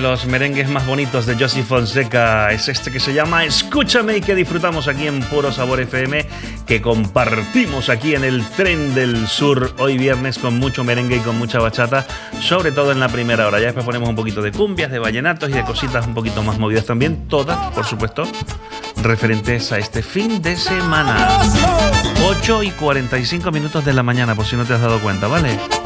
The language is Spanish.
los merengues más bonitos de Josy Fonseca es este que se llama Escúchame y que disfrutamos aquí en Puro Sabor FM, que compartimos aquí en el Tren del Sur hoy viernes con mucho merengue y con mucha bachata, sobre todo en la primera hora. Ya después ponemos un poquito de cumbias, de vallenatos y de cositas un poquito más movidas también, todas, por supuesto, referentes a este fin de semana. 8:45 de la mañana, por si no te has dado cuenta, ¿vale?